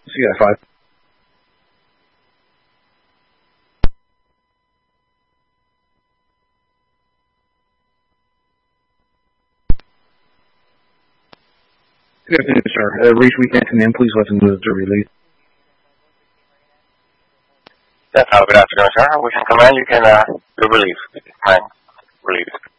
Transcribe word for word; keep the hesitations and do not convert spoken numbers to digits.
See you at five. Good afternoon, sir. Uh, Reach Weekend Command, please let them know that they're released. Yes, hello, good afternoon, sir. We can command, you can uh, be relieved. Fine, relieved.